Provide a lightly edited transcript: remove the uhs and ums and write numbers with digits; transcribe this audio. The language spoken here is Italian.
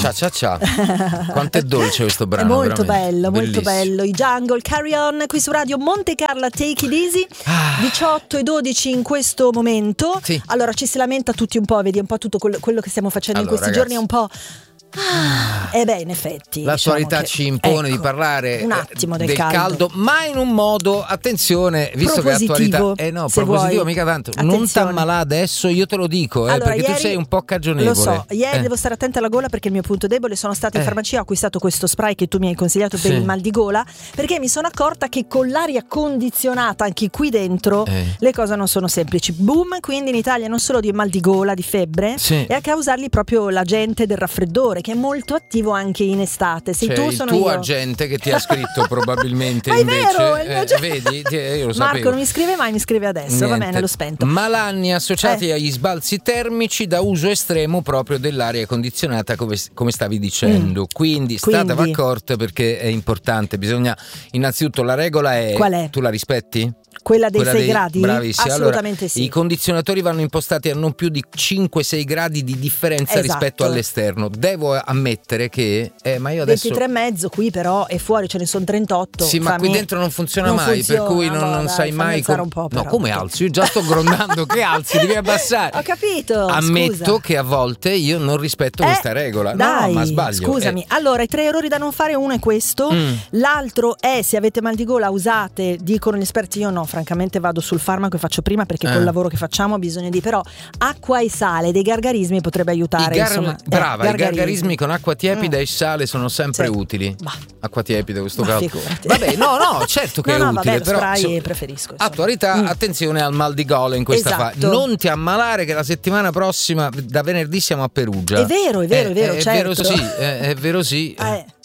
Cia cia cia. Quanto è dolce questo brano. È molto veramente. bello, molto Bellissimo. bello. I Jungle, Carry On, qui su Radio Monte Carlo, Take It Easy. 18:12 in questo momento. Sì. Allora ci si lamenta tutti un po', vedi un po' tutto quello che stiamo facendo Allora, in questi ragazzi, giorni è un po'. In effetti l'attualità diciamo ci impone di ecco, parlare un attimo del caldo, ma in un modo, attenzione, visto che l'attualità propositivo vuoi. mica tanto. Attenzione. Non t'ammalà adesso, io te lo dico, allora, perché ieri, tu sei un po' cagionevole. Lo so, ieri devo stare attenta alla gola perché il mio punto debole. Sono stata in farmacia, ho acquistato questo spray che tu mi hai consigliato per il mal di gola, perché mi sono accorta che con l'aria condizionata anche qui dentro le cose non sono semplici. Boom, quindi in Italia non solo di mal di gola, di febbre, e a causargli proprio l'agente del raffreddore, che è molto attivo anche in estate. Sei tu, sono il tuo io. agente che ti ha scritto probabilmente. Ma è vero, invece vedi, io lo Marco sapevo. non mi scrive mai, mi scrive adesso. Niente. Va bene, l'ho spento. Malanni associati agli sbalzi termici da uso estremo proprio dell'aria condizionata, come stavi dicendo. Quindi statevi accorte, perché è importante. Bisogna innanzitutto, la regola è: qual è? Tu la rispetti? Quella dei 6 gradi? Bravissima. Assolutamente allora, sì. I condizionatori vanno impostati a non più di 5-6 gradi di differenza rispetto all'esterno. Devo ammettere che ma io adesso 23,5 qui, però, e fuori ce ne sono 38. Sì, ma qui dentro non funziona mai, per cui non sai mai un po', no, come alzi? Io già sto grondando. Che alzi? Devi abbassare. Ho capito. Ammetto che a volte io non rispetto questa regola. Dai, no, ma sbaglio. Scusami. Allora, i 3 errori da non fare, uno è questo. L'altro è: se avete mal di gola, usate, dicono gli esperti, io no, francamente vado sul farmaco e faccio prima, perché col lavoro che facciamo ho bisogno di, però acqua e sale, dei gargarismi potrebbe aiutare. Brava, i gargarismi con acqua tiepida e sale sono sempre utili. Acqua tiepida, questo caldo. Vabbè, no, certo che è utile, vabbè, però spray preferisco. Attualità, attenzione al mal di gola in questa fase. Non ti ammalare, che la settimana prossima, da venerdì, siamo a Perugia. È vero, certo. È vero sì.